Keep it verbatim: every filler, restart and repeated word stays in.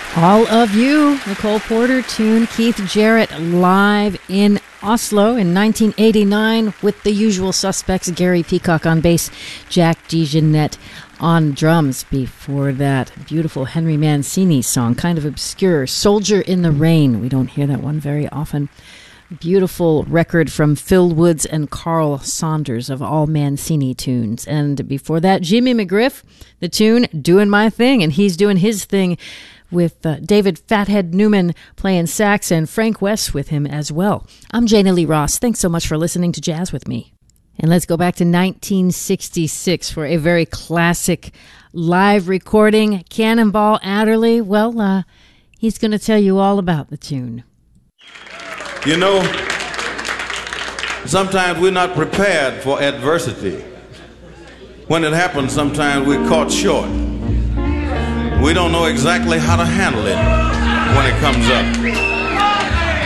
All of You, the Cole Porter tune. Keith Jarrett live in Oslo in nineteen eighty-nine with the usual suspects, Gary Peacock on bass, Jack DeJohnette on drums. Before that, beautiful Henry Mancini song, kind of obscure, Soldier in the Rain. We don't hear that one very often. Beautiful record from Phil Woods and Carl Saunders of all Mancini tunes. And before that, Jimmy McGriff, the tune Doing My Thing, and he's doing his thing with uh, David Fathead Newman playing sax and Frank West with him as well. I'm Jana Lee Ross. Thanks so much for listening to Jazz with me. And let's go back to nineteen sixty-six for a very classic live recording. Cannonball Adderley, well, uh, he's going to tell you all about the tune. You know, sometimes we're not prepared for adversity. When it happens, sometimes we're caught short. We don't know exactly how to handle it when it comes up.